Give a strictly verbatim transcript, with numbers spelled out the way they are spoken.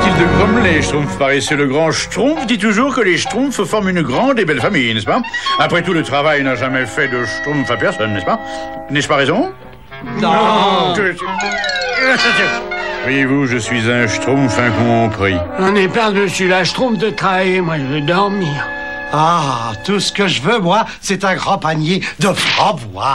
Inutile de grommeler, Schtroumpf paresseux. Le grand Schtroumpf dit toujours que les Schtroumpfs forment une grande et belle famille, n'est-ce pas? Après tout, le travail n'a jamais fait de Schtroumpf à personne, n'est-ce pas? N'ai-je pas raison? Non. Voyez-vous, je suis un Schtroumpf incompris. On est par-dessus la Schtroumpf de travailler, moi je veux dormir. Ah, tout ce que je veux, moi, c'est un grand panier de framboises.